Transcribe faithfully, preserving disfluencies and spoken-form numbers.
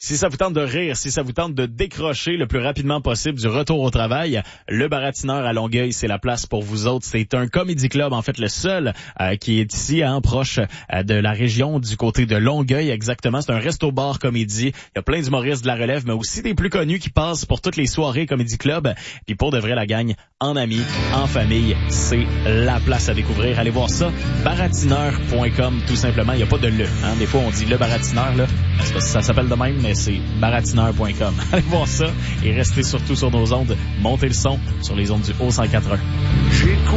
Si ça vous tente de rire, si ça vous tente de décrocher le plus rapidement possible du retour au travail, le Baratineur à Longueuil, c'est la place pour vous autres. C'est un comédie club, en fait, le seul euh, qui est ici, hein, proche euh, de la région, du côté de Longueuil, exactement. C'est un resto-bar comédie. Il y a plein d'humoristes de la relève, mais aussi des plus connus qui passent pour toutes les soirées comédie club. Puis pour de vrai, la gang, en amis, en famille, c'est la place à découvrir. Allez voir ça, baratineur point com, tout simplement. Il n'y a pas de le. Hein. Des fois, on dit le Baratineur, là. C'est parce que ça s'appelle de même, mais c'est baratineur point com. Allez voir ça et restez surtout sur nos ondes. Montez le son sur les ondes du Haut cent quatre point un.